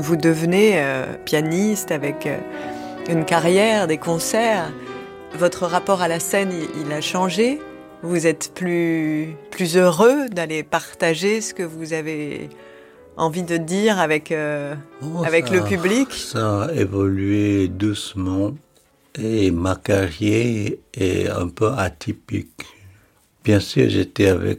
vous devenez pianiste avec une carrière, des concerts. Votre rapport à la scène, il a changé. Vous êtes plus heureux d'aller partager ce que vous avez envie de dire avec le public. Ça a évolué doucement et ma carrière est un peu atypique. Bien sûr, j'étais avec